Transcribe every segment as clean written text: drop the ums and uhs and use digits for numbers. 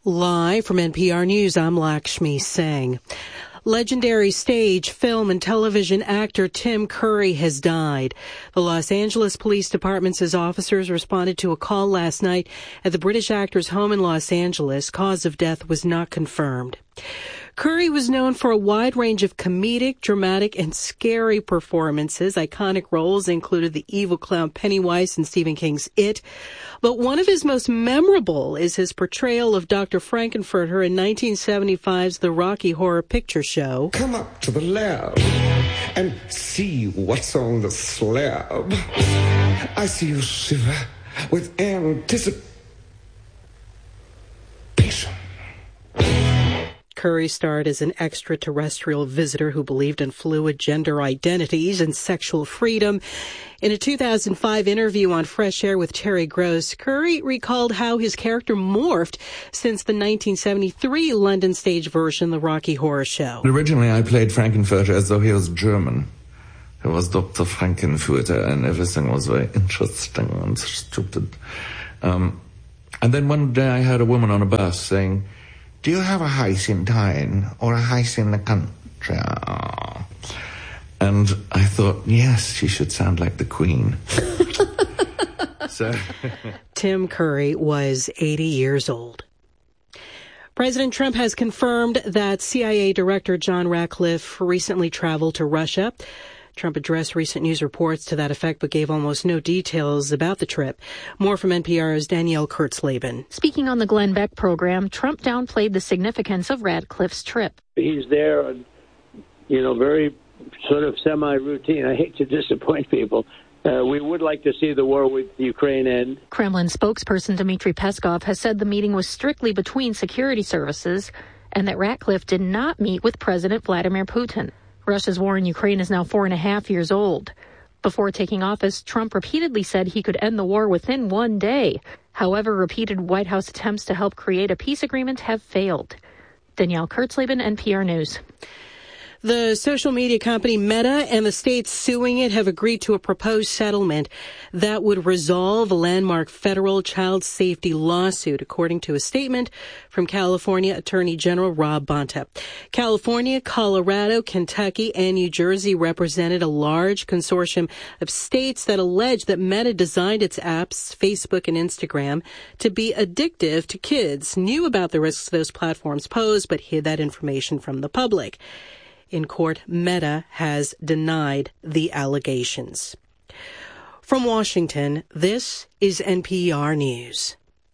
Live from NPR News, I'm Lakshmi Singh. Legendary stage, film, and television actor Tim Curry has died. The Los Angeles Police Department says officers responded to a call last night at the British actor's home in Los Angeles. Cause of death was not confirmed. Curry was known for a wide range of comedic, dramatic, and scary performances. Iconic roles included the evil clown Pennywise in Stephen King's It. But one of his most memorable is his portrayal of Dr. Frankenfurter in 1975's The Rocky Horror Picture Show. Come up to the lab and see what's on the slab. I see you shiver with anticipation. Curry starred as an extraterrestrial visitor who believed in fluid gender identities and sexual freedom. In a 2005 interview on Fresh Air with Terry Gross, Curry recalled how his character morphed since the 1973 London stage version, The Rocky Horror Show. Originally, I played Frankenfurter as though he was German. He was Dr. Frankenfurter, and everything was very interesting and stupid. And then one day I heard a woman on a bus saying, "Do you have a house in town or a house in the country?" And I thought, yes, she should sound like the Queen. Tim Curry was 80 years old. President Trump has confirmed that CIA Director John Ratcliffe recently traveled to Russia. Trump addressed recent news reports to that effect, but gave almost no details about the trip. More from NPR's Danielle Kurtzleben. Speaking on the Glenn Beck program, Trump downplayed the significance of Ratcliffe's trip. He's there on, very sort of semi-routine. I hate to disappoint people. We would like to see the war with Ukraine end. Kremlin spokesperson Dmitry Peskov has said the meeting was strictly between security services and that Ratcliffe did not meet with President Vladimir Putin. Russia's war in Ukraine is now 4.5 years old. Before taking office, Trump repeatedly said he could end the war within one day. However, repeated White House attempts to help create a peace agreement have failed. Danielle Kurtzleben, NPR News. The social media company Meta and the states suing it have agreed to a proposed settlement that would resolve a landmark federal child safety lawsuit, according to a statement from California Attorney General Rob Bonta. California, Colorado, Kentucky, and New Jersey represented a large consortium of states that allege that Meta designed its apps, Facebook and Instagram, to be addictive to kids, knew about the risks those platforms pose, but hid that information from the public. In court, Meta has denied the allegations. From Washington, this is NPR News.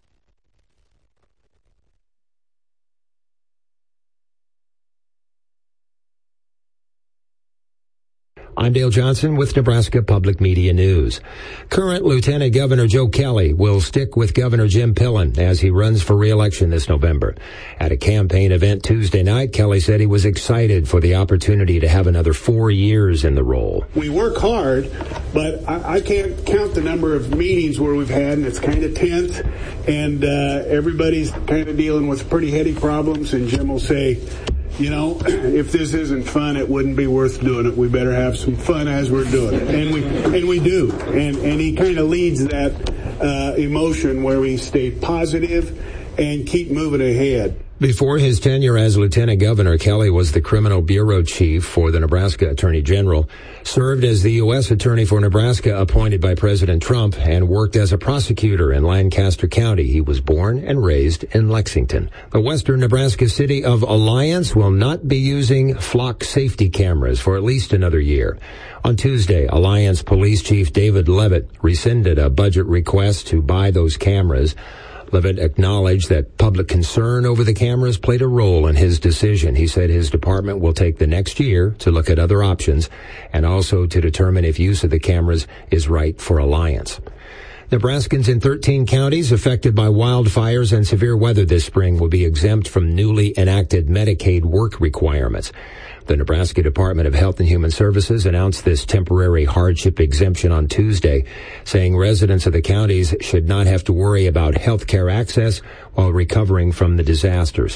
I'm Dale Johnson with Nebraska Public Media News. Current Lieutenant Governor Joe Kelly will stick with Governor Jim Pillen as he runs for re-election this November. At a campaign event Tuesday night, Kelly said he was excited for the opportunity to have another 4 years in the role. We work hard, but I can't count the number of meetings where we've had, and it's kind of tense, and everybody's kind of dealing with pretty heady problems, and Jim will say, if this isn't fun, it wouldn't be worth doing it. We better have some fun as we're doing it. And we do. And he kind of leads that emotion where we stay positive and keep moving ahead. Before his tenure as Lieutenant Governor, Kelly was the Criminal Bureau Chief for the Nebraska Attorney General, served as the U.S. Attorney for Nebraska appointed by President Trump, and worked as a prosecutor in Lancaster County. He was born and raised in Lexington. The western Nebraska city of Alliance will not be using flock safety cameras for at least another year. On Tuesday, Alliance Police Chief David Levitt rescinded a budget request to buy those cameras. Levitt acknowledged that public concern over the cameras played a role in his decision. He said his department will take the next year to look at other options and also to determine if use of the cameras is right for Alliance. Nebraskans in 13 counties affected by wildfires and severe weather this spring will be exempt from newly enacted Medicaid work requirements. The Nebraska Department of Health and Human Services announced this temporary hardship exemption on Tuesday, saying residents of the counties should not have to worry about health care access while recovering from the disasters.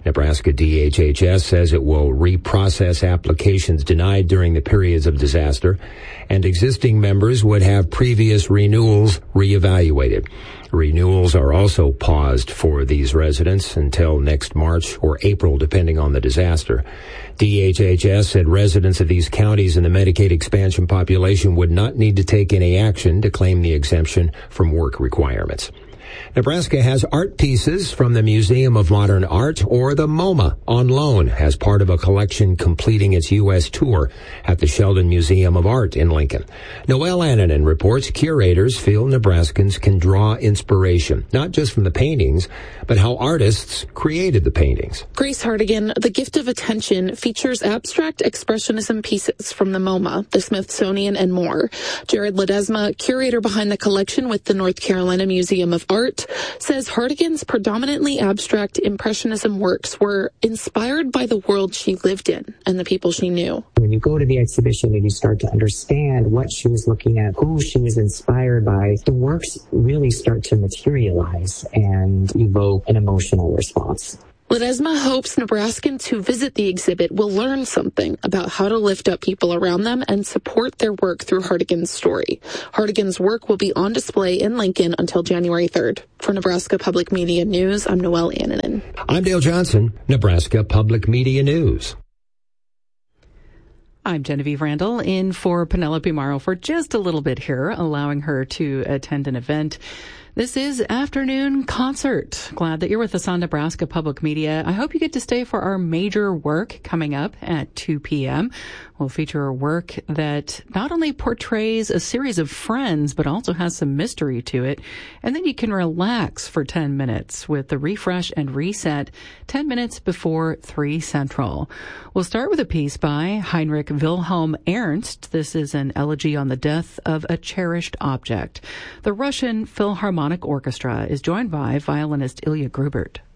Nebraska DHHS says it will reprocess applications denied during the periods of disaster, and existing members would have previous renewals reevaluated. Renewals are also paused for these residents until next March or April, depending on the disaster. DHHS said residents of these counties in the Medicaid expansion population would not need to take any action to claim the exemption from work requirements. Nebraska has art pieces from the Museum of Modern Art, or the MoMA, on loan as part of a collection completing its U.S. tour at the Sheldon Museum of Art in Lincoln. Noelle Annanen reports curators feel Nebraskans can draw inspiration, not just from the paintings, but how artists created the paintings. Grace Hardigan, The Gift of Attention, features abstract expressionism pieces from the MoMA, the Smithsonian, and more. Jared Ledesma, curator behind the collection with the North Carolina Museum of Art, says Hardigan's predominantly abstract impressionism works were inspired by the world she lived in and the people she knew. When you go to the exhibition and you start to understand what she was looking at, who she was inspired by, the works really start to materialize and evoke an emotional response. Ledesma hopes Nebraskans who visit the exhibit will learn something about how to lift up people around them and support their work through Hardigan's story. Hardigan's work will be on display in Lincoln until January 3rd. For Nebraska Public Media News, I'm Noelle Annanen. I'm Dale Johnson, Nebraska Public Media News. I'm Genevieve Randall, in for Penelope Morrow for just a little bit here, allowing her to attend an event. This is Afternoon Concert. Glad that you're with us on Nebraska Public Media. I hope you get to stay for our major work coming up at 2 p.m. We'll feature a work that not only portrays a series of friends, but also has some mystery to it. And then you can relax for 10 minutes with the Refresh and Reset 10 minutes before 3 Central. We'll start with a piece by Heinrich Wilhelm Ernst. This is an elegy on the death of a cherished object. The Russian Philharmonic Orchestra is joined by violinist Ilya Grubert.